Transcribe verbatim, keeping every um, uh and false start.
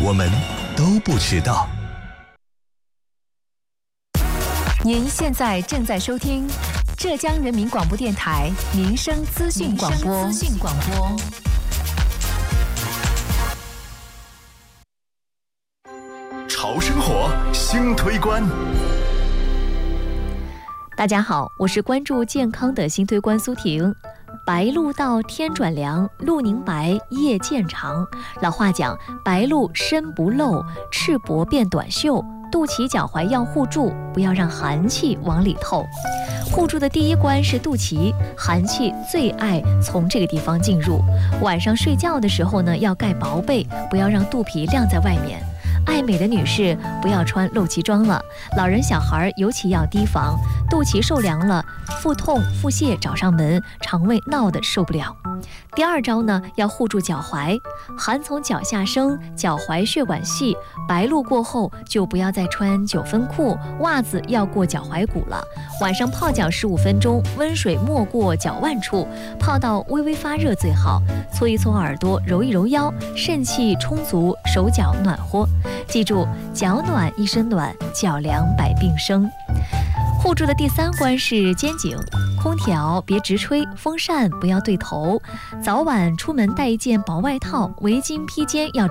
我们都不知道。 您现在正在收听浙江人民广播电台民生资讯广播。资讯广播。 潮生活新推关。 大家好，我是关注健康的新推关苏婷。白鹭到天转凉，鹭宁白夜渐长。老话讲，白鹭身不露，赤膊变短袖。肚脐脚踝要护住，不要让寒气往里透。护住的第一关是肚脐，寒气最爱从这个地方进入。晚上睡觉的时候呢，要盖薄被，不要让肚皮晾在外面。爱美的女士不要穿露脐装了，老人小孩尤其要提防，肚脐受凉了，腹痛腹泻找上门，肠胃闹得受不了。第二招呢，要护住脚踝，寒从脚下生，脚踝血管细，白露过后就不要再穿九分裤，袜子要过脚踝骨了。晚上泡脚十五分钟，温水没过脚腕处，泡到微微发热最好。搓一搓耳朵，揉一揉腰，肾气充足，手脚暖和。记住，脚暖一身暖，脚凉百病生。护住的第三关是肩颈，空调别直吹，风扇不要对头，早晚出门带一件薄外套，围巾披肩要